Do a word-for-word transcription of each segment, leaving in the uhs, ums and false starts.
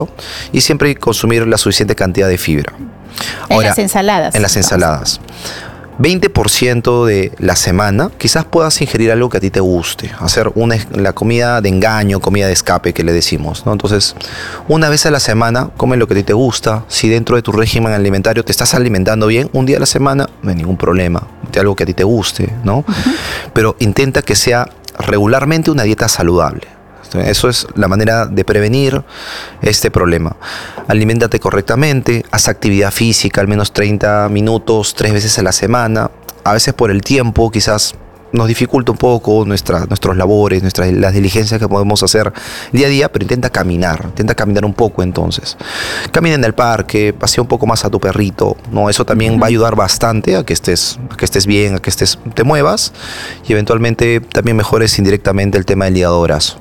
y siempre consumir la suficiente cantidad de fibra. Ahora, en las ensaladas. En las ensaladas. veinte por ciento de la semana quizás puedas ingerir algo que a ti te guste, hacer una, la comida de engaño, comida de escape que le decimos, ¿no? Entonces, una vez a la semana, come lo que a ti te gusta. Si dentro de tu régimen alimentario te estás alimentando bien, un día a la semana no hay ningún problema, de algo que a ti te guste, ¿no? Uh-huh. Pero intenta que sea regularmente una dieta saludable. Eso es la manera de prevenir este problema. Aliméntate correctamente, haz actividad física al menos treinta minutos, tres veces a la semana. A veces por el tiempo quizás nos dificulta un poco nuestra, nuestros labores, nuestras, las diligencias que podemos hacer día a día, pero intenta caminar, intenta caminar un poco entonces. Camina en el parque, pasea un poco más a tu perrito, ¿no? Eso también va a ayudar bastante a que estés, a que estés bien, a que estés, te muevas y eventualmente también mejores indirectamente el tema del hígado graso.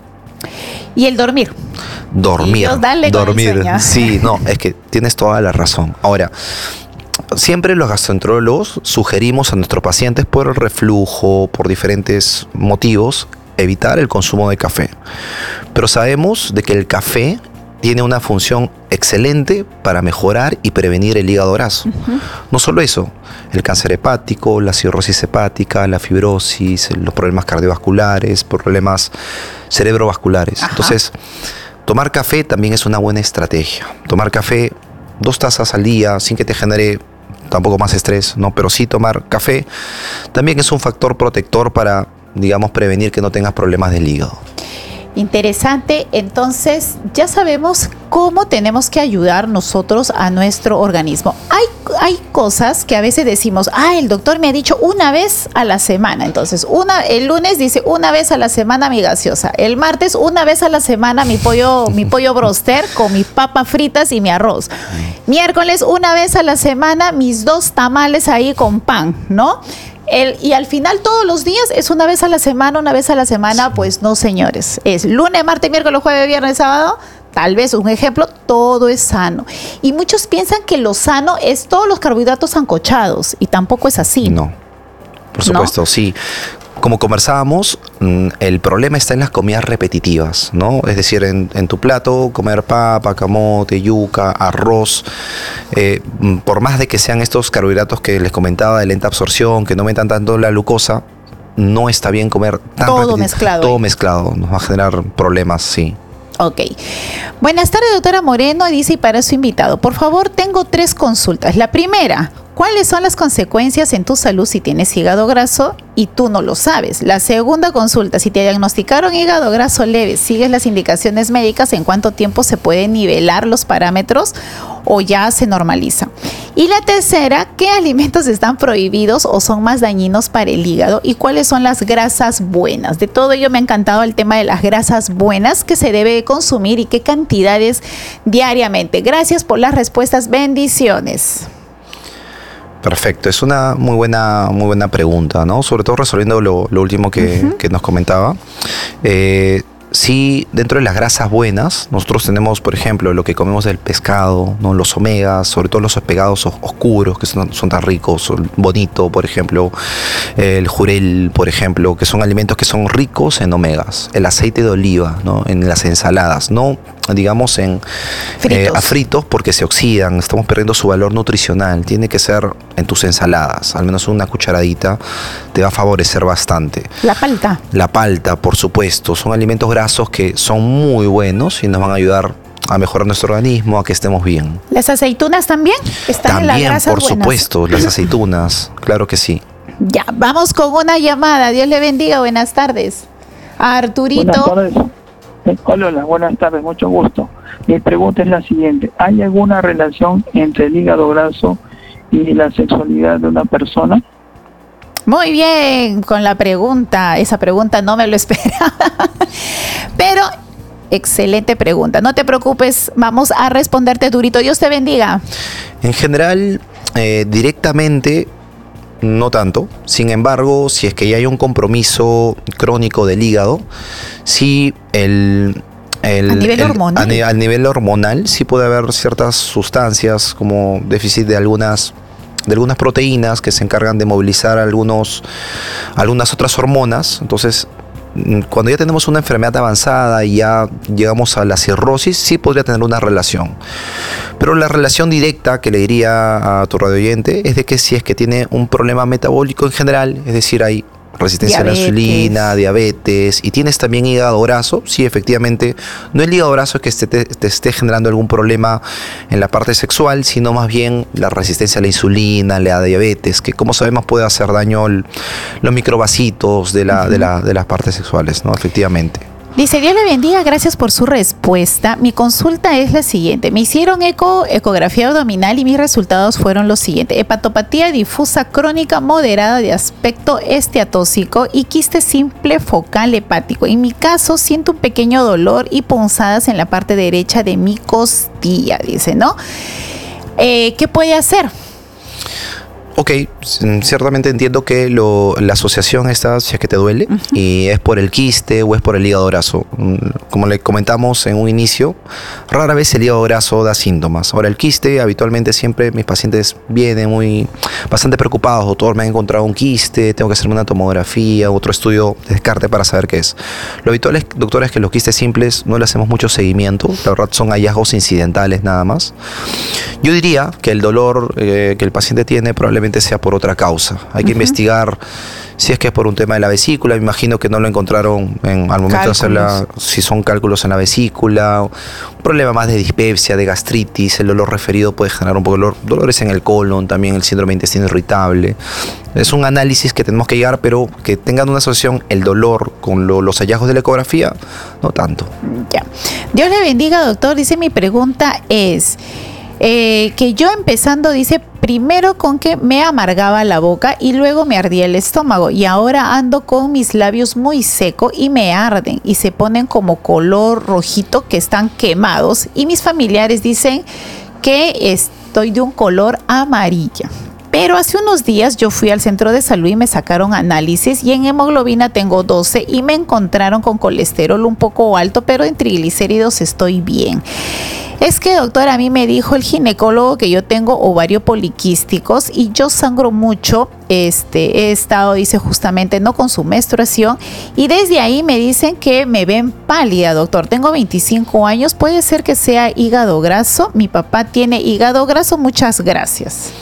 Y el dormir. Dormir. Y Dios, dale dormir. Con el sueño. Sí, no, es que tienes toda la razón. Ahora, siempre los gastroenterólogos sugerimos a nuestros pacientes por el reflujo, por diferentes motivos, evitar el consumo de café. Pero sabemos de que el café tiene una función excelente para mejorar y prevenir el hígado graso. Uh-huh. No solo eso, el cáncer hepático, la cirrosis hepática, la fibrosis, los problemas cardiovasculares, problemas cerebrovasculares. Ajá. Entonces, tomar café también es una buena estrategia. Tomar café dos tazas al día sin que te genere tampoco más estrés, ¿no? Pero sí tomar café también es un factor protector para, digamos, prevenir que no tengas problemas del hígado. Interesante, entonces ya sabemos cómo tenemos que ayudar nosotros a nuestro organismo. Hay, hay cosas que a veces decimos, ah, el doctor me ha dicho una vez a la semana, entonces una, el lunes dice una vez a la semana mi gaseosa, el martes una vez a la semana mi pollo, mi pollo broster con mis papas fritas y mi arroz, miércoles una vez a la semana mis dos tamales ahí con pan, ¿no? El, y al final todos los días es una vez a la semana, una vez a la semana, pues no, señores. Es lunes, martes, miércoles, jueves, viernes, sábado. Tal vez un ejemplo, todo es sano. Y muchos piensan que lo sano es todos los carbohidratos sancochados y tampoco es así. No, por supuesto, ¿no? Sí. Como conversábamos, el problema está en las comidas repetitivas, ¿no? Es decir, en, en tu plato comer papa, camote, yuca, arroz, eh, por más de que sean estos carbohidratos que les comentaba de lenta absorción, que no aumentan tanto la glucosa, no está bien comer tan todo repetido, mezclado. Todo mezclado, nos va a generar problemas, sí. Ok. Buenas tardes, doctora Moreno, dice, y para su invitado, por favor, tengo tres consultas. La primera, ¿cuáles son las consecuencias en tu salud si tienes hígado graso y tú no lo sabes? La segunda consulta, si te diagnosticaron hígado graso leve, ¿sigues las indicaciones médicas? ¿En cuánto tiempo se pueden nivelar los parámetros o ya se normaliza? Y la tercera, ¿qué alimentos están prohibidos o son más dañinos para el hígado? ¿Y cuáles son las grasas buenas? De todo ello me ha encantado el tema de las grasas buenas que se debe consumir y qué cantidades diariamente. Gracias por las respuestas. Bendiciones. Perfecto, es una muy buena, muy buena pregunta, ¿no? Sobre todo resolviendo lo, lo último que, uh-huh. que nos comentaba. Eh, sí, dentro de las grasas buenas, nosotros tenemos, por ejemplo, lo que comemos del pescado, ¿no? Los omegas, sobre todo los pescados oscuros, que son, son tan ricos, el bonito, por ejemplo, el jurel, por ejemplo, que son alimentos que son ricos en omegas. El aceite de oliva, ¿no? En las ensaladas, no digamos en fritos. Eh, a fritos porque se oxidan, estamos perdiendo su valor nutricional. Tiene que ser en tus ensaladas, al menos una cucharadita te va a favorecer bastante. La palta. La palta, por supuesto, son alimentos grasos que son muy buenos y nos van a ayudar a mejorar nuestro organismo, a que estemos bien. ¿Las aceitunas también están también, en las grasas por buenas? Supuesto, las aceitunas, claro que sí. Ya, vamos con una llamada. Dios le bendiga, buenas tardes. Arturito. Buenas tardes. Hola, hola, buenas tardes, mucho gusto. Mi pregunta es la siguiente: ¿hay alguna relación entre el hígado graso y la sexualidad de una persona? Muy bien con la pregunta, esa pregunta no me lo esperaba, pero excelente pregunta, no te preocupes, vamos a responderte, Durito. Dios te bendiga. En general, eh, directamente no tanto. Sin embargo, si es que ya hay un compromiso crónico del hígado, sí el, el, a nivel el hormonal. A, a nivel hormonal sí puede haber ciertas sustancias como déficit de algunas de algunas proteínas que se encargan de movilizar algunos algunas otras hormonas. Entonces, cuando ya tenemos una enfermedad avanzada y ya llegamos a la cirrosis, sí podría tener una relación. Pero la relación directa que le diría a tu radioyente es de que si es que tiene un problema metabólico en general, es decir, hay resistencia diabetes. a la insulina, diabetes, y tienes también hígado graso, sí, efectivamente, no el hígado graso es que te, te, te esté generando algún problema en la parte sexual, sino más bien la resistencia a la insulina, la diabetes, que como sabemos puede hacer daño el, los microvasitos de, la, uh-huh. de, la, de las partes sexuales, ¿no? Efectivamente. Dice, Dios le bendiga, gracias por su respuesta. Mi consulta es la siguiente. Me hicieron eco, ecografía abdominal y mis resultados fueron los siguientes. Hepatopatía difusa crónica moderada de aspecto esteatóxico y quiste simple focal hepático. En mi caso, siento un pequeño dolor y punzadas en la parte derecha de mi costilla, dice, ¿no? Eh, ¿Qué puede hacer? Ok, ciertamente entiendo que lo, la asociación está, si es que te duele, uh-huh. y es por el quiste o es por el hígado graso. Como le comentamos en un inicio, rara vez el hígado graso da síntomas. Ahora, el quiste, habitualmente siempre mis pacientes vienen muy bastante preocupados. Doctor, me han encontrado un quiste, tengo que hacerme una tomografía, otro estudio de descarte para saber qué es. Lo habitual, es, doctor, es que los quistes simples no le hacemos mucho seguimiento. La verdad, son hallazgos incidentales nada más. Yo diría que el dolor eh, que el paciente tiene probablemente sea por otra causa. Hay que uh-huh. investigar si es que es por un tema de la vesícula. Me imagino que no lo encontraron en, al momento cálculos. de hacerla, si son cálculos en la vesícula, un problema más de dispepsia, de gastritis. El dolor referido puede generar un poco de dolor, dolores en el colon, también el síndrome de intestino irritable. Es un análisis que tenemos que llegar, pero que tengan una asociación el dolor con lo, los hallazgos de la ecografía, no tanto. Ya. Dios le bendiga, doctor. Dice, mi pregunta es Eh, que yo empezando, dice, primero con que me amargaba la boca y luego me ardía el estómago y ahora ando con mis labios muy secos y me arden y se ponen como color rojito, que están quemados, y mis familiares dicen que estoy de un color amarilla. Pero hace unos días yo fui al centro de salud y me sacaron análisis y en hemoglobina tengo doce y me encontraron con colesterol un poco alto, pero en triglicéridos estoy bien. Es que, doctor, a mí me dijo el ginecólogo que yo tengo ovarios poliquísticos y yo sangro mucho. Este, he estado, dice, justamente no con su menstruación y desde ahí me dicen que me ven pálida, doctor. Tengo veinticinco años, puede ser que sea hígado graso. Mi papá tiene hígado graso. Muchas gracias.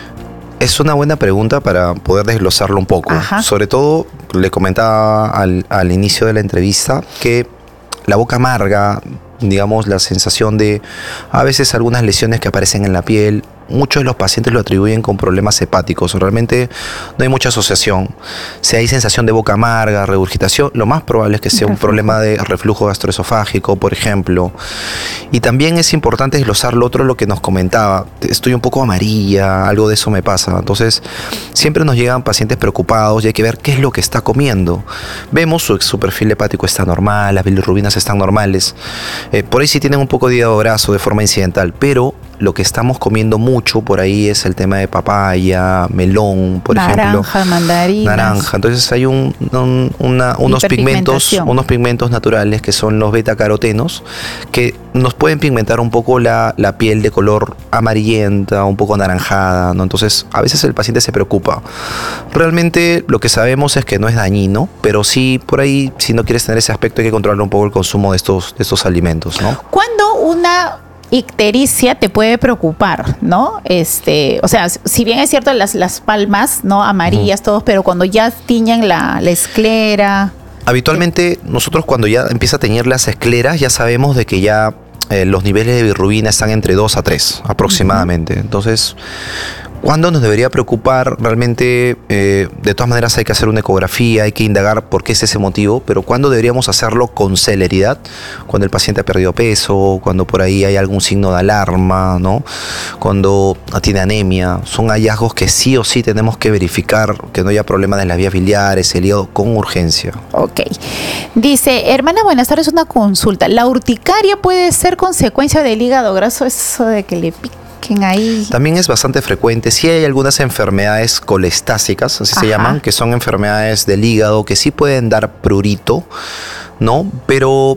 Es una buena pregunta para poder desglosarlo un poco. Ajá. Sobre todo, le comentaba al, al inicio de la entrevista que la boca amarga, digamos, la sensación de a veces algunas lesiones que aparecen en la piel, muchos de los pacientes lo atribuyen con problemas hepáticos. Realmente no hay mucha asociación. Si hay sensación de boca amarga, regurgitación, lo más probable es que sea un problema de reflujo gastroesofágico, por ejemplo. Y también es importante desglosar lo otro, lo que nos comentaba. Estoy un poco amarilla, algo de eso me pasa. Entonces, siempre nos llegan pacientes preocupados y hay que ver qué es lo que está comiendo. Vemos su, su perfil hepático está normal, las bilirrubinas están normales. Eh, por ahí sí tienen un poco de hígado graso de forma incidental, pero lo que estamos comiendo mucho por ahí es el tema de papaya, melón, por naranja, ejemplo. Naranja, mandarinas. Naranja. Entonces hay un, un, una, unos pigmentos, unos pigmentos naturales que son los betacarotenos que nos pueden pigmentar un poco la, la piel de color amarillenta, un poco anaranjada, ¿no? Entonces a veces el paciente se preocupa. Realmente lo que sabemos es que no es dañino, pero sí por ahí, si no quieres tener ese aspecto, hay que controlar un poco el consumo de estos, de estos alimentos, ¿no? Cuando una ictericia te puede preocupar, ¿no? Este, o sea, si bien es cierto las, las palmas, ¿no? Amarillas, uh-huh. todos, pero cuando ya tiñen la, la esclera. Habitualmente nosotros cuando ya empieza a teñir las escleras ya sabemos de que ya eh, los niveles de bilirrubina están entre dos a tres aproximadamente. Uh-huh. Entonces, ¿cuándo nos debería preocupar? Realmente, eh, de todas maneras hay que hacer una ecografía, hay que indagar por qué es ese motivo, pero ¿cuándo deberíamos hacerlo con celeridad? Cuando el paciente ha perdido peso, cuando por ahí hay algún signo de alarma, ¿no? Cuando tiene anemia. Son hallazgos que sí o sí tenemos que verificar que no haya problemas en las vías biliares, el hígado, con urgencia. Ok. Dice, hermana, buenas tardes, una consulta. ¿La urticaria puede ser consecuencia del hígado graso? Eso de que le pica. Ahí. También es bastante frecuente. Sí hay algunas enfermedades colestásicas, así Ajá. se llaman, que son enfermedades del hígado que sí pueden dar prurito, ¿no? Pero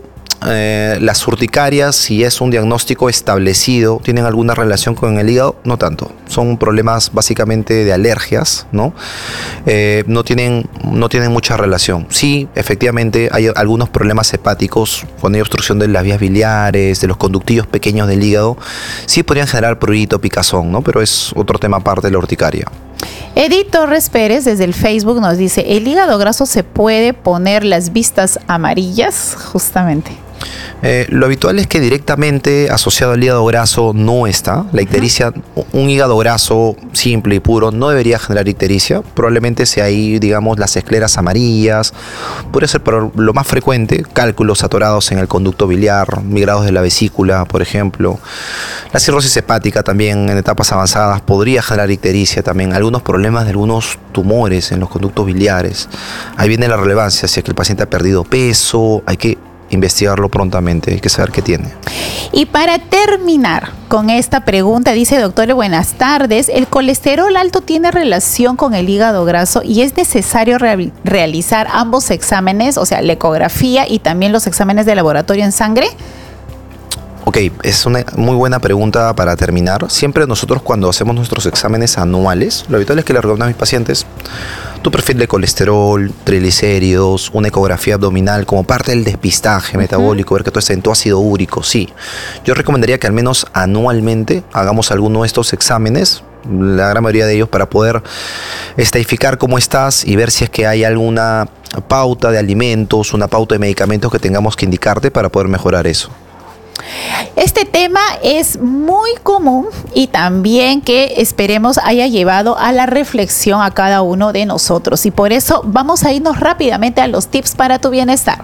eh, las urticarias, si es un diagnóstico establecido, ¿tienen alguna relación con el hígado? No tanto. Son problemas básicamente de alergias, ¿no? Eh, no tienen, no tienen mucha relación. Sí, efectivamente, hay algunos problemas hepáticos, cuando hay obstrucción de las vías biliares, de los conductillos pequeños del hígado, sí podrían generar prurito, picazón, ¿no? Pero es otro tema aparte de la urticaria. Edith Torres Pérez desde el Facebook nos dice, ¿el hígado graso se puede poner las vistas amarillas? Justamente. Eh, lo habitual es que directamente asociado al hígado graso no está. La ictericia, uh-huh. un hígado graso simple y puro no debería generar ictericia. Probablemente sea ahí, digamos, las escleras amarillas. Puede ser, pero lo más frecuente, cálculos atorados en el conducto biliar, migrados de la vesícula, por ejemplo. La cirrosis hepática también en etapas avanzadas podría generar ictericia también. Algunos problemas de algunos tumores en los conductos biliares. Ahí viene la relevancia, si es que el paciente ha perdido peso, hay que investigarlo prontamente, hay que saber qué tiene. Y para terminar con esta pregunta, dice doctor, buenas tardes, ¿el colesterol alto tiene relación con el hígado graso y es necesario re- realizar ambos exámenes, o sea, la ecografía y también los exámenes de laboratorio en sangre? Ok, es una muy buena pregunta para terminar. Siempre nosotros cuando hacemos nuestros exámenes anuales, lo habitual es que le recomiendo a mis pacientes tu perfil de colesterol, triglicéridos, una ecografía abdominal como parte del despistaje uh-huh. metabólico, ver que todo está en tu ácido úrico, sí. Yo recomendaría que al menos anualmente hagamos alguno de estos exámenes, la gran mayoría de ellos, para poder estadificar cómo estás y ver si es que hay alguna pauta de alimentos, una pauta de medicamentos que tengamos que indicarte para poder mejorar eso. Este tema es muy común y también que esperemos haya llevado a la reflexión a cada uno de nosotros, y por eso vamos a irnos rápidamente a los tips para tu bienestar.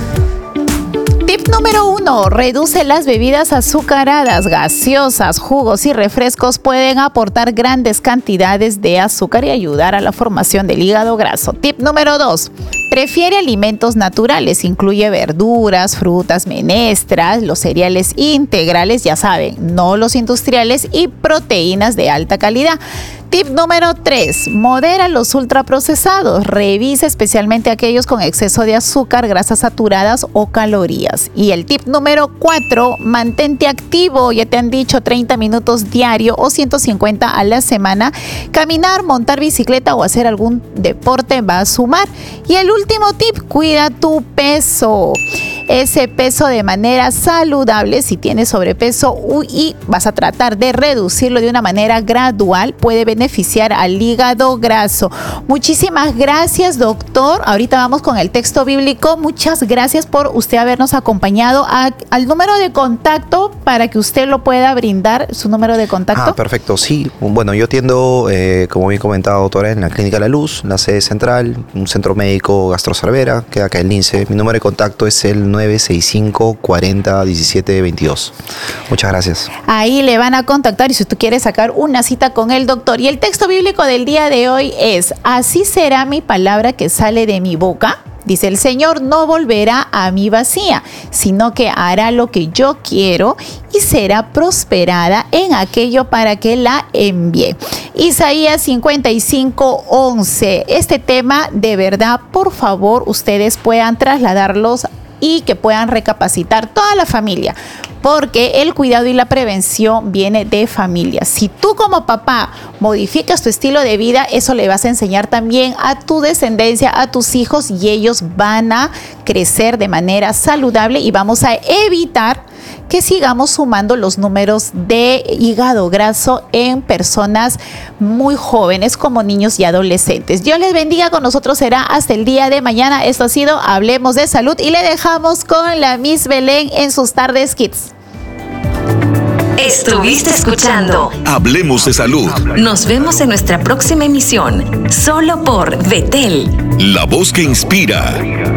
Tip número uno, reduce las bebidas azucaradas, gaseosas, jugos y refrescos pueden aportar grandes cantidades de azúcar y ayudar a la formación del hígado graso. Tip número dos, prefiere alimentos naturales, incluye verduras, frutas, menestras, los cereales integrales, ya saben, no los industriales, y proteínas de alta calidad. Tip número tres, modera los ultraprocesados, revisa especialmente aquellos con exceso de azúcar, grasas saturadas o calorías. Y el tip número cuatro, mantente activo, ya te han dicho treinta minutos diario o ciento cincuenta a la semana. Caminar, montar bicicleta o hacer algún deporte va a sumar. Y el último tip, cuida tu peso. Ese peso de manera saludable, si tienes sobrepeso y vas a tratar de reducirlo de una manera gradual, puede beneficiar al hígado graso. Muchísimas gracias, doctor. Ahorita vamos con el texto bíblico. Muchas gracias por usted habernos acompañado. A, al número de contacto para que usted lo pueda brindar, su número de contacto. Ah, perfecto. Sí, bueno, yo atiendo, eh, como bien comentado, doctora, en la Clínica La Luz, la sede central, un centro médico Gastro Cervera, queda acá en Lince. Mi número de contacto es el nueve seis cinco, cuarenta, diecisiete, veintidós. Muchas gracias. Ahí le van a contactar y si tú quieres sacar una cita con el doctor. Y el texto bíblico del día de hoy es: así será mi palabra que sale de mi boca. Dice, el Señor no volverá a mí vacía, sino que hará lo que yo quiero y será prosperada en aquello para que la envíe. Isaías cincuenta y cinco, once. Este tema, de verdad, por favor, ustedes puedan trasladarlos y que puedan recapacitar toda la familia, porque el cuidado y la prevención viene de familia. Si tú como papá modificas tu estilo de vida, eso le vas a enseñar también a tu descendencia, a tus hijos, y ellos van a crecer de manera saludable y vamos a evitar que sigamos sumando los números de hígado graso en personas muy jóvenes como niños y adolescentes. Dios les bendiga, con nosotros será hasta el día de mañana. Esto ha sido Hablemos de Salud y le dejamos con la Miss Belén en sus tardes kids. Estuviste escuchando Hablemos de Salud. Nos vemos en nuestra próxima emisión, solo por Betel, la voz que inspira.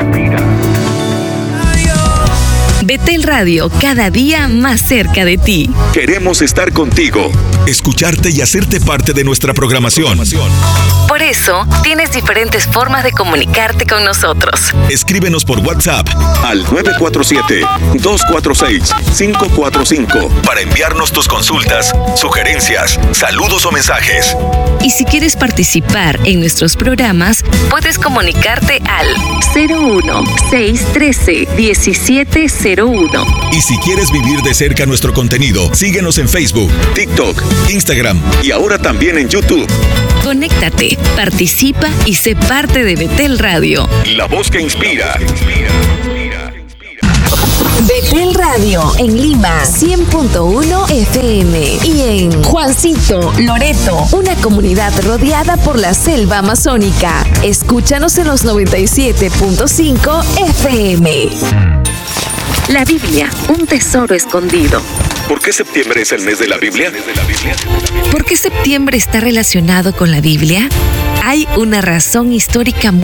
Betel Radio, cada día más cerca de ti. Queremos estar contigo, escucharte y hacerte parte de nuestra programación. Por eso, tienes diferentes formas de comunicarte con nosotros. Escríbenos por WhatsApp al nueve cuatro siete, dos cuatro seis, cinco cuatro cinco para enviarnos tus consultas, sugerencias, saludos o mensajes. Y si quieres participar en nuestros programas, puedes comunicarte al cero uno, seis uno tres, uno siete cero número uno. Y si quieres vivir de cerca nuestro contenido, síguenos en Facebook, TikTok, Instagram y ahora también en YouTube. Conéctate, participa y sé parte de Betel Radio. La voz que inspira. Betel Radio en Lima cien punto uno F M y en Juancito, Loreto, una comunidad rodeada por la selva amazónica. Escúchanos en los noventa y siete punto cinco F M. La Biblia, un tesoro escondido. ¿Por qué septiembre es el mes de la Biblia? ¿Por qué septiembre está relacionado con la Biblia? Hay una razón histórica muy